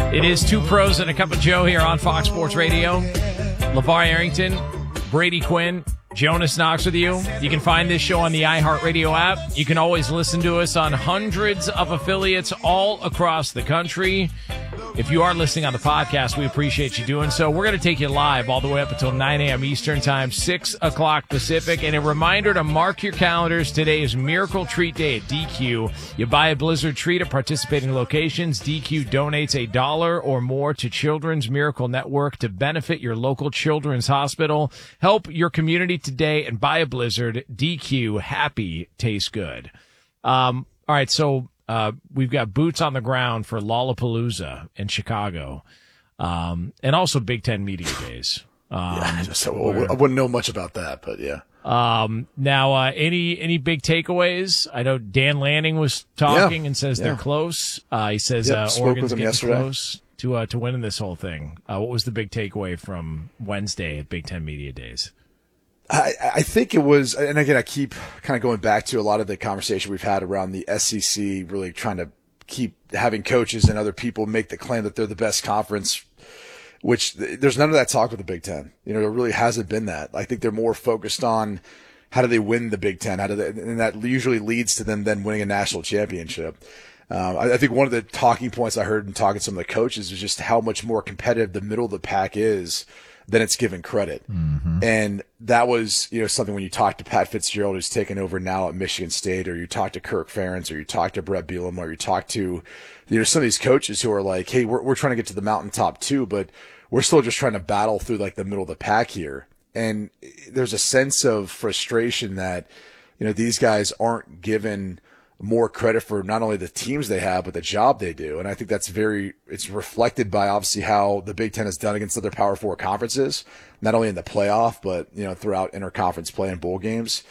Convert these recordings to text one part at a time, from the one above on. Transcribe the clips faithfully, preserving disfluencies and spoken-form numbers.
It is Two Pros and a Cup of Joe here on Fox Sports Radio. LeVar Arrington, Brady Quinn, Jonas Knox with you. You can find this show on the iHeartRadio app. You can always listen to us on hundreds of affiliates all across the country. If you are listening on the podcast, we appreciate you doing so. We're going to take you live all the way up until nine a.m. Eastern Time, six o'clock Pacific. And a reminder to mark your calendars. Today is Miracle Treat Day at D Q. You buy a Blizzard treat at participating locations. D Q donates a dollar or more to Children's Miracle Network to benefit your local children's hospital. Help your community today and buy a Blizzard. D Q, happy, tastes good. Um, all right, so... Uh, we've got boots on the ground for Lollapalooza in Chicago, um, and also Big Ten Media Days. Um, yeah, just, I wouldn't know much about that, but yeah. Um, now, uh, any any big takeaways? I know Dan Lanning was talking yeah, and says yeah. they're close. Uh, he says yep, uh, spoke Oregon's with him getting yesterday. close to uh, to winning this whole thing. Uh, what was the big takeaway from Wednesday at Big Ten Media Days? I, I think it was, and again, I keep kind of going back to a lot of the conversation we've had around the S E C, really trying to keep having coaches and other people make the claim that they're the best conference, which there's none of that talk with the Big Ten. You know, there really hasn't been that. I think they're more focused on how do they win the Big Ten, how do they, and that usually leads to them then winning a national championship. Um, I, I think one of the talking points I heard in talking to some of the coaches is just how much more competitive the middle of the pack is than it's given credit. Mm-hmm. And that was, you know, something when you talk to Pat Fitzgerald, who's taken over now at Michigan State, or you talk to Kirk Ferentz, or you talk to Brett Bielema, or you talk to, you know, some of these coaches who are like, hey, we're, we're trying to get to the mountaintop too, but we're still just trying to battle through like the middle of the pack here. And there's a sense of frustration that, you know, these guys aren't given more credit for not only the teams they have, but the job they do. And I think that's very, it's reflected by obviously how the Big Ten has done against other Power Four conferences, not only in the playoff, but, you know, throughout interconference play and bowl games.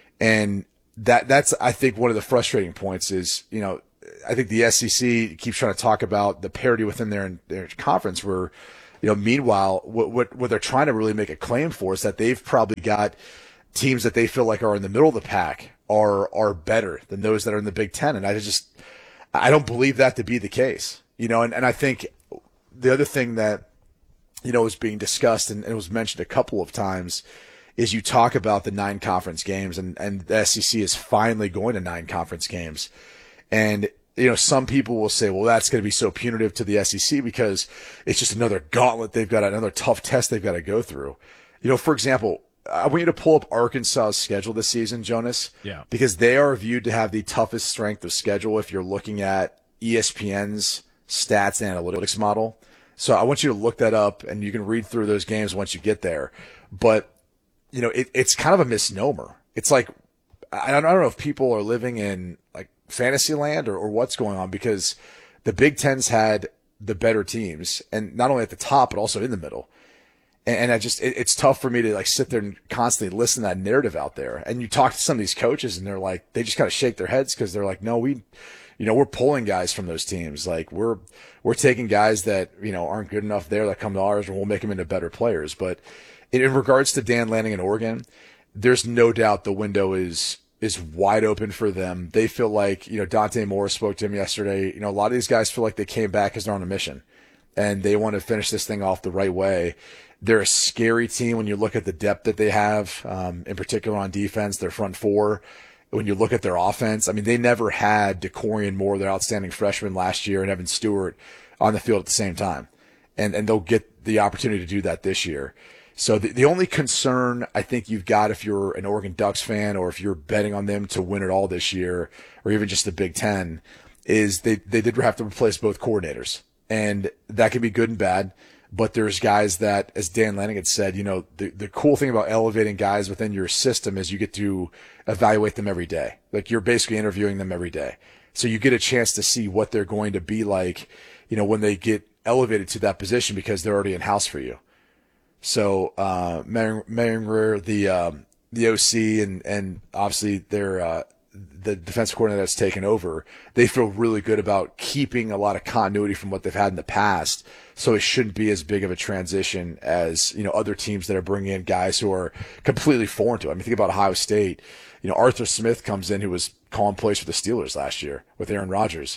And that, that's, I think one of the frustrating points is, you know, I think the S E C keeps trying to talk about the parity within their, their conference where, you know, meanwhile, what, what, what they're trying to really make a claim for is that they've probably got teams that they feel like are in the middle of the pack are are better than those that are in the Big Ten. And I just, I don't believe that to be the case, you know, and, and I think the other thing that, you know, was being discussed and it was mentioned a couple of times is you talk about the nine conference games and, and the S E C is finally going to nine conference games. And, you know, some people will say, well, that's going to be so punitive to the S E C because it's just another gauntlet. They've got another tough test they've got to go through. You know, for example, I want you to pull up Arkansas's schedule this season, Jonas. Yeah. Because they are viewed to have the toughest strength of schedule if you're looking at E S P N's stats and analytics model. So I want you to look that up and you can read through those games once you get there. But, you know, it, it's kind of a misnomer. It's like, I don't, I don't know if people are living in like fantasy land or, or what's going on because the Big Ten's had the better teams and not only at the top, but also in the middle. And I just, it, it's tough for me to like sit there and constantly listen to that narrative out there. And you talk to some of these coaches and they're like, they just kind of shake their heads because they're like, no, we, you know, we're pulling guys from those teams. Like we're, we're taking guys that, you know, aren't good enough there that come to ours and we'll make them into better players. But in, in regards to Dan Lanning in Oregon, there's no doubt the window is, is wide open for them. They feel like, you know, Dante Moore spoke to him yesterday. You know, a lot of these guys feel like they came back because they're on a mission and they want to finish this thing off the right way. They're a scary team when you look at the depth that they have, um, in particular on defense, their front four. When you look at their offense, I mean, they never had DeCorian Moore, their outstanding freshman last year, and Evan Stewart on the field at the same time. And, and they'll get the opportunity to do that this year. So the, the only concern I think you've got if you're an Oregon Ducks fan or if you're betting on them to win it all this year or even just the Big Ten is they, they did have to replace both coordinators. And that can be good and bad. But there's guys that, as Dan Lanning had said, you know, the, the cool thing about elevating guys within your system is you get to evaluate them every day. Like you're basically interviewing them every day. So you get a chance to see what they're going to be like, you know, when they get elevated to that position because they're already in house for you. So, uh, Maringer, the, um, the O C and, and obviously their, uh, the defensive coordinator that's taken over, they feel really good about keeping a lot of continuity from what they've had in the past. So it shouldn't be as big of a transition as, you know, other teams that are bringing in guys who are completely foreign to it. I mean, think about Ohio State. You know, Arthur Smith comes in who was calling plays for the Steelers last year with Aaron Rodgers.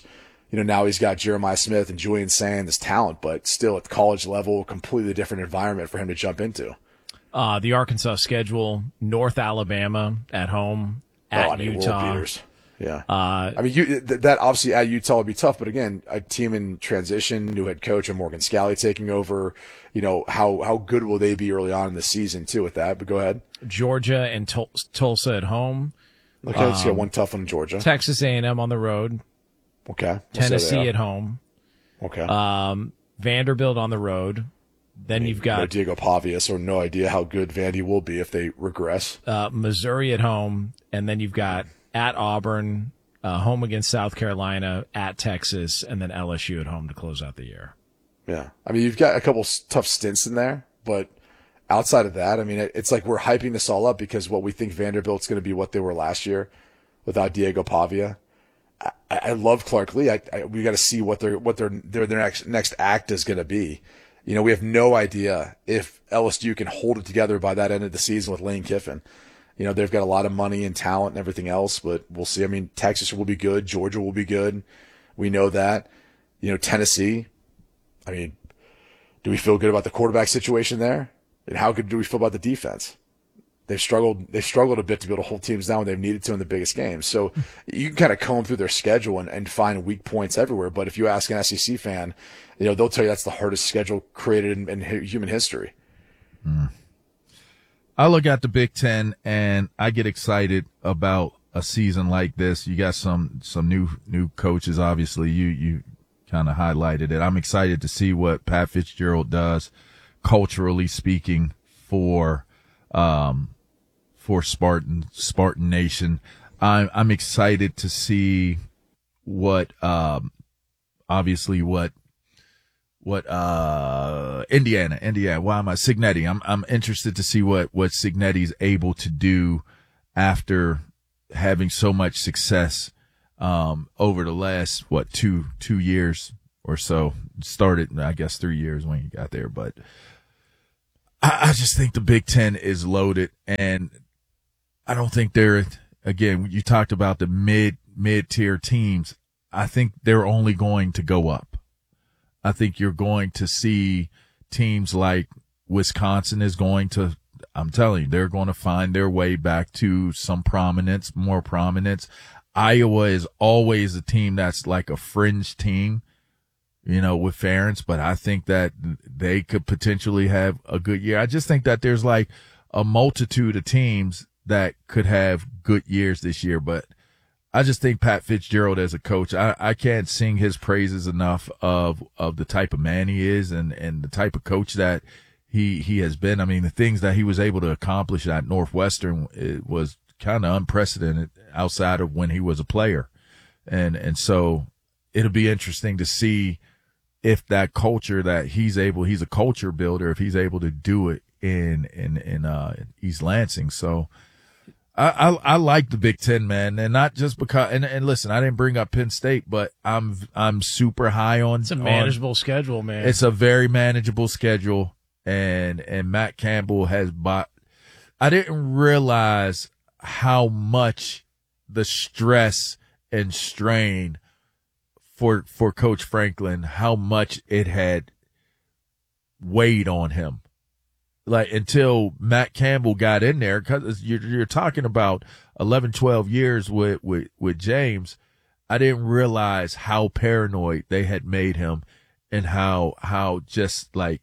You know, now he's got Jeremiah Smith and Julian Sand, this talent, but still at the college level, completely different environment for him to jump into. Uh, the Arkansas schedule, North Alabama at home, at oh, I mean, Utah. World beaters. Yeah. Uh, I mean, you, th- that obviously at Utah would be tough, but again, a team in transition, new head coach and Morgan Scalley taking over, you know, how, how good will they be early on in the season too with that? But go ahead. Georgia and Tul- Tulsa at home. Okay, let's um, get one tough one in Georgia. Texas A and M on the road. Okay. Tennessee at home. Okay. Um, Vanderbilt on the road. Then I mean, you've got no Diego Pavia, so no idea how good Vandy will be if they regress. Uh, Missouri at home, and then you've got at Auburn, uh, home against South Carolina, at Texas, and then L S U at home to close out the year. Yeah. I mean, you've got a couple tough stints in there, but outside of that, I mean, it's like we're hyping this all up because what we think Vanderbilt's going to be what they were last year without Diego Pavia. I, I love Clark Lee. I, I, we got to see what their what their their, their next next act is going to be. You know, we have no idea if L S U can hold it together by that end of the season with Lane Kiffin. You know, they've got a lot of money and talent and everything else, but we'll see. I mean, Texas will be good. Georgia will be good. We know that. You know, Tennessee, I mean, do we feel good about the quarterback situation there? And how good do we feel about the defense? They've struggled, they've struggled a bit to be able to hold teams down when they've needed to in the biggest games. So you can kind of comb through their schedule and, and find weak points everywhere. But if you ask an S E C fan, you know, they'll tell you that's the hardest schedule created in, in human history. Mm. I look at the Big Ten and I get excited about a season like this. You got some, some new, new coaches. Obviously you, you kind of highlighted it. I'm excited to see what Pat Fitzgerald does culturally speaking for, um, for Spartan, Spartan Nation. I'm, I'm excited to see what, um, obviously what, what, uh, Indiana, Indiana, why am I, Cignetti? I'm, I'm interested to see what, what Cignetti's able to do after having so much success, um, over the last, what, two, two years or so. Started, I guess, three years when he got there, but I, I just think the Big Ten is loaded, and I don't think they're, again, you talked about the mid, mid-tier teams. I think they're only going to go up. I think you're going to see teams like Wisconsin is going to, I'm telling you, they're going to find their way back to some prominence, more prominence. Iowa is always a team that's like a fringe team, you know, with Ferentz, but I think that they could potentially have a good year. I just think that there's like a multitude of teams that could have good years this year, but I just think Pat Fitzgerald as a coach, I, I can't sing his praises enough of, of the type of man he is and, and the type of coach that he, he has been. I mean, the things that he was able to accomplish at Northwestern, it was kind of unprecedented outside of when he was a player. And, and so it'll be interesting to see if that culture that he's able, he's a culture builder, if he's able to do it in, in, in, uh, East Lansing. So, I, I, I like the Big Ten, man, and not just because, and, and listen, I didn't bring up Penn State, but I'm, I'm super high on, it's a manageable on, schedule, man. It's a very manageable schedule, and, and Matt Campbell has bought, I didn't realize how much the stress and strain for, for Coach Franklin, how much it had weighed on him. Like until Matt Campbell got in there, cause you're, you're talking about eleven, twelve years with, with, with James. I didn't realize how paranoid they had made him and how, how just like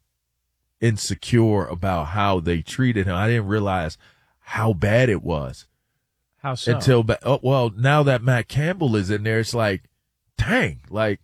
insecure about how they treated him. I didn't realize how bad it was. How so? Until, oh, well, now that Matt Campbell is in there, it's like, dang, like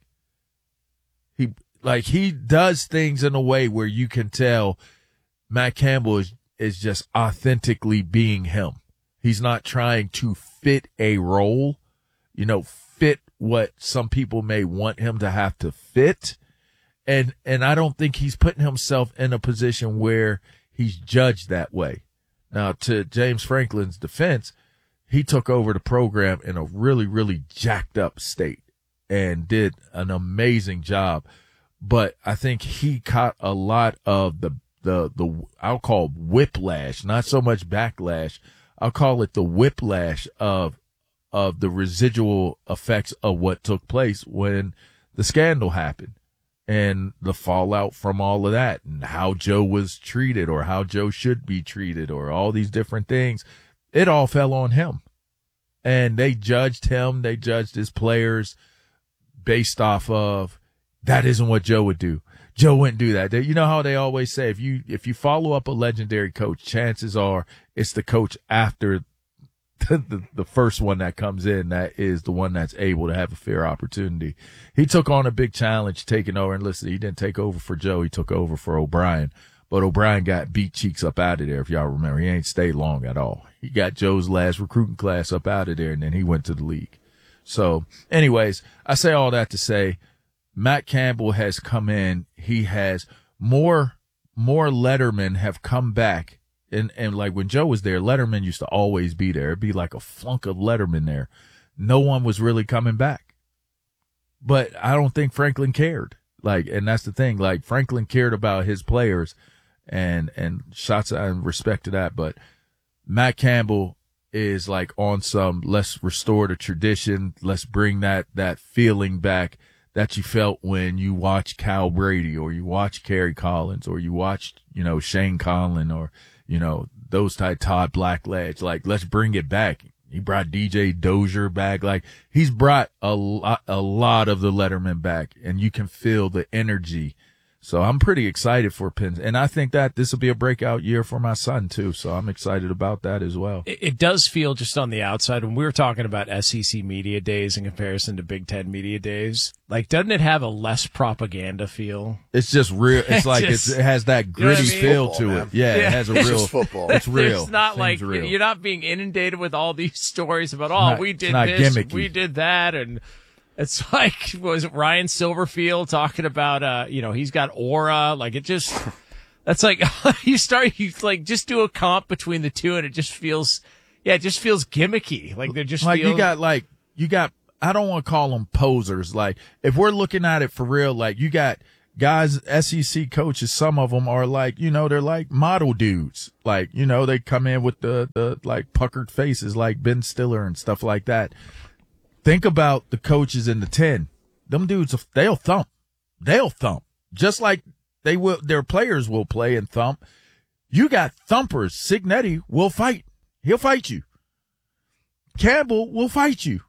he, like he does things in a way where you can tell Matt Campbell is, is just authentically being him. He's not trying to fit a role, you know, fit what some people may want him to have to fit. And, and I don't think he's putting himself in a position where he's judged that way. Now, to James Franklin's defense, he took over the program in a really, really jacked up state and did an amazing job. But I think he caught a lot of the The, the, I'll call whiplash, not so much backlash. I'll call it the whiplash of of the residual effects of what took place when the scandal happened and the fallout from all of that and how Joe was treated or how Joe should be treated or all these different things. It all fell on him. And they judged him. They judged his players based off of that isn't what Joe would do. Joe wouldn't do that. You know how they always say, if you, if you follow up a legendary coach, chances are it's the coach after the, the, the first one that comes in that is the one that's able to have a fair opportunity. He took on a big challenge taking over, and listen, he didn't take over for Joe. He took over for O'Brien, but O'Brien got beat cheeks up out of there. If y'all remember, he ain't stayed long at all. He got Joe's last recruiting class up out of there, and then he went to the league. So anyways, I say all that to say Matt Campbell has come in. He has more, more Letterman have come back. And, and like when Joe was there, Letterman used to always be there. It'd be like a flunk of Letterman there. No one was really coming back. But I don't think Franklin cared. Like, and that's the thing. Like Franklin cared about his players and, and shots and respect to that. But Matt Campbell is like on some, let's restore the tradition. Let's bring that, that feeling back that you felt when you watch Cal Brady or you watch Kerry Collins or you watched, you know, Shane Conlon or, you know, those type Todd Blackledge. Like, let's bring it back. He brought D J Dozier back. Like, he's brought a lot, a lot of the Letterman back, and you can feel the energy. So I'm pretty excited for Penn. And I think that this will be a breakout year for my son, too. So I'm excited about that as well. It, it does feel just on the outside when we were talking about S E C media days in comparison to Big Ten media days. Like, doesn't it have a less propaganda feel? It's just real. It's like just, it's, it has that gritty you know I mean? feel football, to man. it. Yeah, yeah, it has a it's real just football. It's real. It's not Seems like real. you're not being inundated with all these stories about, oh, not, we did not this, gimmicky. we did that, and it's like, was it Ryan Silverfield talking about, uh, you know, he's got aura. Like, it just, that's like, you start, you like, just do a comp between the two, and it just feels, yeah, it just feels gimmicky. Like, they're just like feels, you got, like, you got, I don't want to call them posers. Like, if we're looking at it for real, like, you got guys, S E C coaches, some of them are like, you know, they're like model dudes. Like, you know, they come in with the, the, like, puckered faces like Ben Stiller and stuff like that. Think about the coaches in the ten. Them dudes, they'll thump. They'll thump. Just like they will, their players will play and thump. You got thumpers. Signetti will fight. He'll fight you. Campbell will fight you.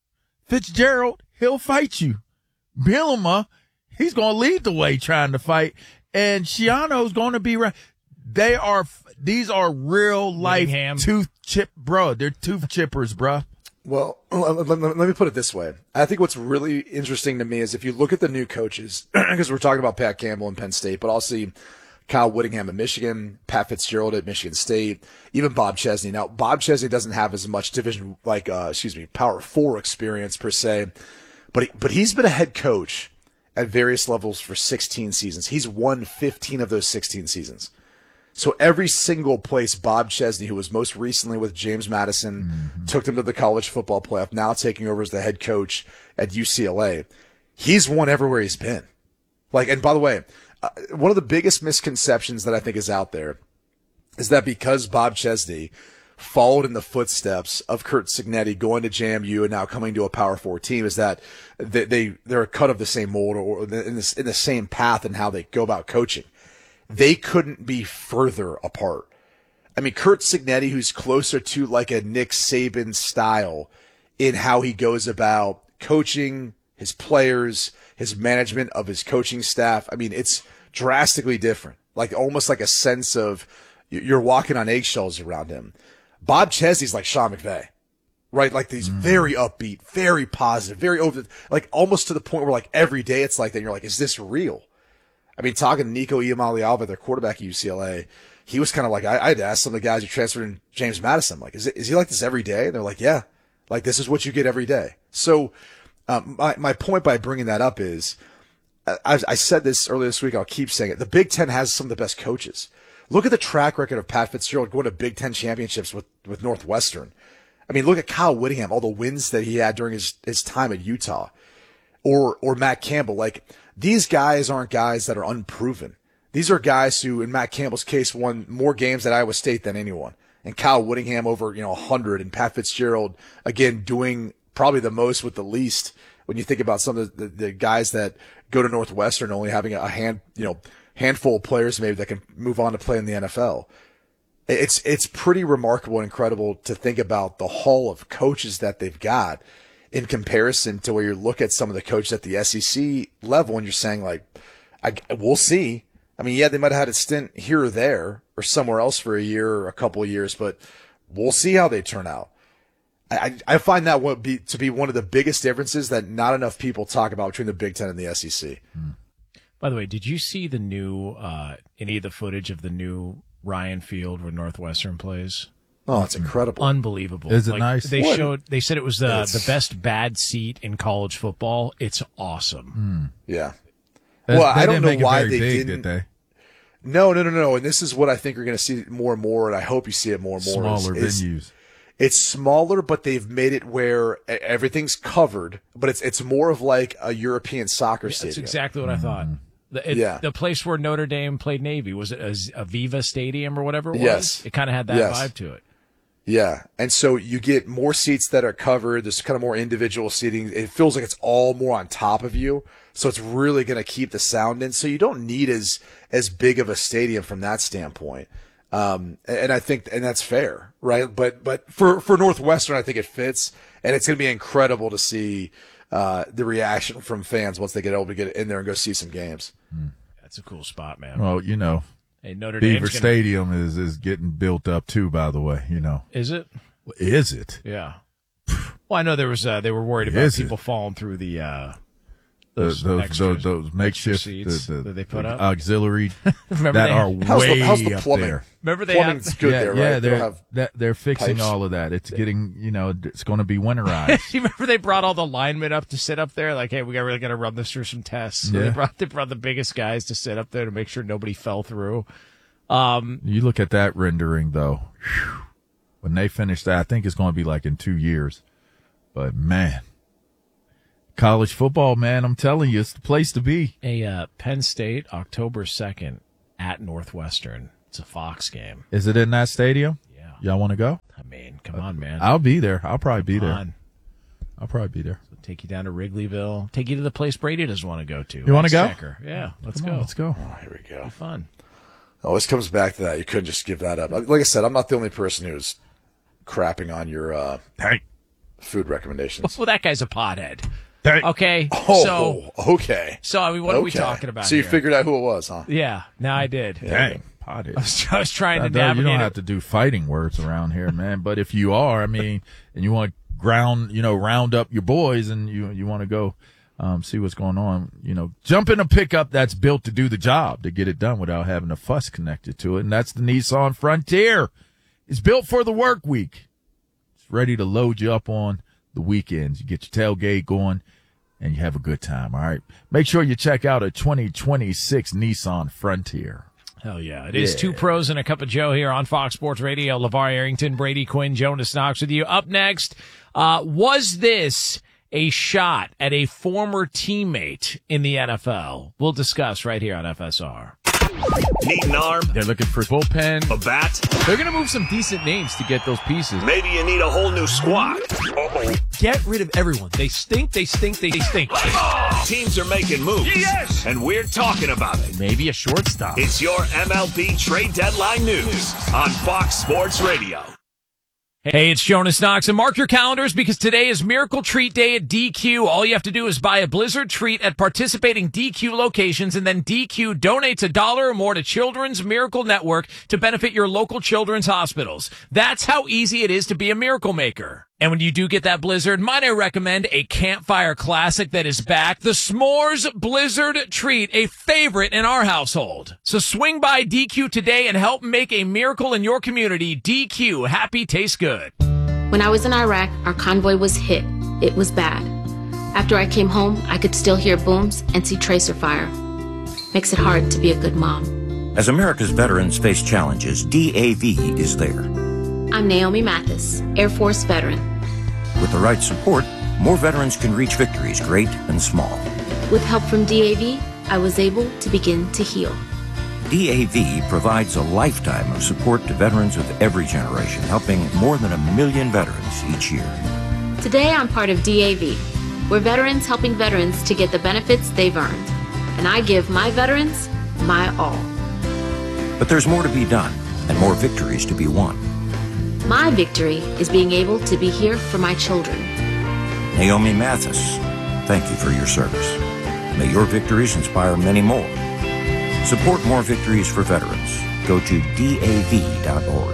Fitzgerald, he'll fight you. Bielema, he's going to lead the way trying to fight. And Shiano's going to be right. They are, these are real life Whittingham. tooth chip, bro. They're tooth chippers, bro. Well, let, let, let me put it this way. I think what's really interesting to me is if you look at the new coaches, because we're talking about Pat Campbell and Penn State, but I'll see Kyle Whittingham at Michigan, Pat Fitzgerald at Michigan State, even Bob Chesney. Now, Bob Chesney doesn't have as much division, like, uh, excuse me, Power Four experience per se, but he, but he's been a head coach at various levels for sixteen seasons. He's won fifteen of those sixteen seasons. So every single place Bob Chesney, who was most recently with James Madison, mm-hmm. took them to the college football playoff, now taking over as the head coach at U C L A, he's won everywhere he's been. Like, and by the way, uh, one of the biggest misconceptions that I think is out there is that because Bob Chesney followed in the footsteps of Curt Cignetti going to J M U and now coming to a Power Four team, is that they, they they're a cut of the same mold or in the, in the same path in how they go about coaching. They couldn't be further apart. I mean, Curt Cignetti, who's closer to like a Nick Saban style in how he goes about coaching his players, his management of his coaching staff. I mean, it's drastically different, like almost like a sense of you're walking on eggshells around him. Bob Chesney's like Sean McVay, right? Like he's mm. very upbeat, very positive, very over, like almost to the point where like every day it's like that. You're like, is this real? I mean, talking to Nico Iamaleava, their quarterback at U C L A, he was kind of like, I, I'd asked some of the guys who transferred in James Madison, like, is it, is he like this every day? And they're like, yeah, like this is what you get every day. So, um, my, my point by bringing that up is, I, I said this earlier this week, I'll keep saying it. The Big Ten has some of the best coaches. Look at the track record of Pat Fitzgerald going to Big Ten championships with, with Northwestern. I mean, look at Kyle Whittingham, all the wins that he had during his, his time at Utah. Or, or Matt Campbell. Like, these guys aren't guys that are unproven. These are guys who, in Matt Campbell's case, won more games at Iowa State than anyone. and Kyle Whittingham over, you know, one hundred, and Pat Fitzgerald, again, doing probably the most with the least when you think about some of the, the, the guys that go to Northwestern only having a hand, you know, handful of players maybe that can move on to play in the N F L. It's, it's pretty remarkable and incredible to think about the haul of coaches that they've got in comparison to where you look at some of the coaches at the S E C level and you're saying, like, I, we'll see. I mean, yeah, they might have had a stint here or there or somewhere else for a year or a couple of years, but we'll see how they turn out. I, I find that would be to be one of the biggest differences that not enough people talk about between the Big Ten and the S E C. By the way, did you see the new, uh, any of the footage of the new Ryan Field where Northwestern plays? Oh, it's incredible. Unbelievable. Is it like, nice? They What? showed, they said it was the, It's- the best bad seat in college football. It's awesome. Yeah. That's- Well, they I don't didn't know make it why very they big, didn't- did they? No, no, no, no. And this is what I think you're going to see more and more, and I hope you see it more and more. is- Smaller is- venues. It's smaller, but they've made it where e- everything's covered, but it's it's more of like a European soccer That's stadium. exactly what I thought. The, it, Yeah. the place where Notre Dame played Navy, was it a, Aviva Stadium or whatever it was? Yes. It kind of had that Yes. vibe to it. Yeah. And so you get more seats that are covered. There's kind of more individual seating. It feels like it's all more on top of you. So it's really going to keep the sound in. So you don't need as, as big of a stadium from that standpoint. Um, and I think, and that's fair, right? But, but for, for Northwestern, I think it fits, and it's going to be incredible to see, uh, the reaction from fans once they get able to get in there and go see some games. That's a cool spot, man. Well, you know, Hey, Notre Beaver Dame's gonna, Stadium is, is getting built up too, by the way, you know. Is it? Is it? Yeah. Well, I know there was, uh, they were worried about Is it? people falling through the, uh, The, Those those, extra- those, those makeshift seats the, the, that they put the up? auxiliary Remember that they- are How's way the, how's the up plumbing? there. remember they Plumbing's had, good yeah, there, yeah, right? They they're don't have that, they're fixing pipes. all of that. It's getting, you know, it's going to be winterized. you remember they brought all the linemen up to sit up there? Like, hey, we got really got to run this through some tests. So Yeah. they brought, they brought the biggest guys to sit up there to make sure nobody fell through. Um, You look at that rendering, though. Whew. When they finish that, I think it's going to be like in two years. But man, college football, man, I'm telling you, it's the place to be. a uh, Penn State, October second at Northwestern. It's a Fox game. Is it in that stadium? Yeah. Y'all want to go? I mean, come on, man. I'll be there. I'll probably be Come there. on. I'll probably be there. Take you down to Wrigleyville. Take you to the place Brady doesn't want to go to. You wanna go? Exchequer. Yeah, let's Come go. on, let's go. Oh, here we go. Fun. Always comes back to that. You couldn't just give that up. Like I said, I'm not the only person who's crapping on your uh, Hey. food recommendations. Well, that guy's a pothead. Hey. Okay. Oh, So, okay. so I mean, what are we Okay. talking about So you here? figured out who it was, huh? Yeah, now I did. Dang. Potted. I was, I was trying to I know navigate you don't it. have to do fighting words around here, man. But if you are, I mean, and you want to ground, you know, round up your boys, and you you want to go um, see what's going on, you know, jump in a pickup that's built to do the job, to get it done without having a fuss connected to it, and that's the Nissan Frontier. It's built for the work week. It's ready to load you up on the weekends. You get your tailgate going, and you have a good time. All right, make sure you check out a twenty twenty-six Nissan Frontier. Hell yeah. It is Two Pros and a Cup of Joe here on Fox Sports Radio. LeVar Arrington, Brady Quinn, Jonas Knox with you. Up next, uh, was this a shot at a former teammate in the N F L? We'll discuss right here on F S R. Need an arm, They're looking for bullpen. a bat? They're going to move some decent names to get those pieces. Maybe you need a whole new squad. Uh-oh. Get rid of everyone. They stink, they stink, they stink. Teams are making moves. Yes! And we're talking about it. Maybe a shortstop. It's your M L B trade deadline news on Fox Sports Radio. Hey, it's Jonas Knox, and mark your calendars because today is Miracle Treat Day at D Q. All you have to do is buy a Blizzard treat at participating D Q locations, and then D Q donates a dollar or more to Children's Miracle Network to benefit your local children's hospitals. That's how easy it is to be a miracle maker. And when you do get that Blizzard, might I recommend a campfire classic that is back, the S'mores Blizzard Treat, a favorite in our household. So swing by D Q today and help make a miracle in your community. D Q, happy tastes good. When I was in Iraq, our convoy was hit. It was bad. After I came home, I could still hear booms and see tracer fire. Makes it hard to be a good mom. As America's veterans face challenges, D A V is there. I'm Naomi Mathis, Air Force veteran. With the right support, more veterans can reach victories, great and small. With help from D A V, I was able to begin to heal. D A V provides a lifetime of support to veterans of every generation, helping more than a million veterans each year. Today, I'm part of D A V. We're veterans helping veterans to get the benefits they've earned. And I give my veterans my all. But there's more to be done and more victories to be won. My victory is being able to be here for my children. Naomi Mathis, thank you for your service. May your victories inspire many more. Support more victories for veterans. Go to D A V dot org.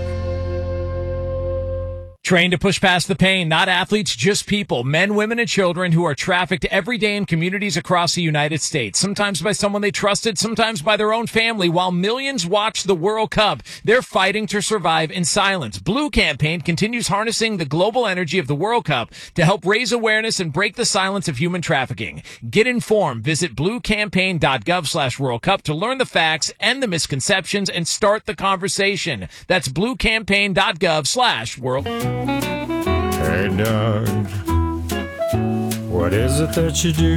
Trained to push past the pain, not athletes, just people, men, women, and children who are trafficked every day in communities across the United States, sometimes by someone they trusted, sometimes by their own family. While millions watch the World Cup, they're fighting to survive in silence. Blue Campaign continues harnessing the global energy of the World Cup to help raise awareness and break the silence of human trafficking. Get informed. Visit blue campaign dot gov slash World Cup to learn the facts and the misconceptions and start the conversation. That's blue campaign dot gov slash World Cup. Hey, Doug, what is it that you do?